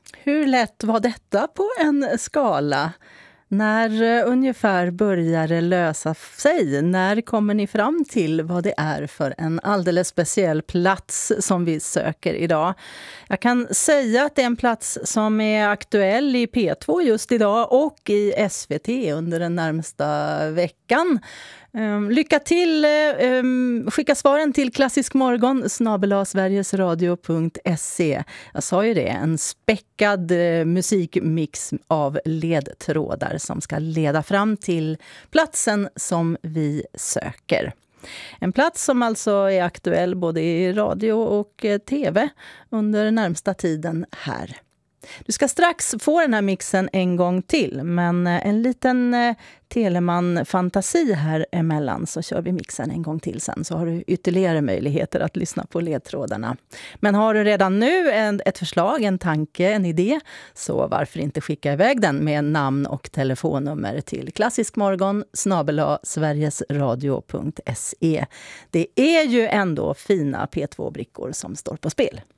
Hur lätt var detta på en skala? När ungefär börjar det lösa sig? När kommer ni fram till vad det är för en alldeles speciell plats som vi söker idag? Jag kan säga att det är en plats som är aktuell i P2 just idag och i SVT under den närmsta veckan. Lycka till! Skicka svaren till klassiskmorgon@sverigesradio.se. Jag sa ju det, en späckad musikmix av ledtrådar som ska leda fram till platsen som vi söker. En plats som alltså är aktuell både i radio och tv under närmsta tiden här. Du ska strax få den här mixen en gång till, men en liten Telemann-fantasi här emellan, så kör vi mixen en gång till sen, så har du ytterligare möjligheter att lyssna på ledtrådarna. Men har du redan nu ett förslag, en tanke, en idé, så varför inte skicka iväg den med namn och telefonnummer till klassiskmorgon@sverigesradio.se. Det är ju ändå fina P2-brickor som står på spel.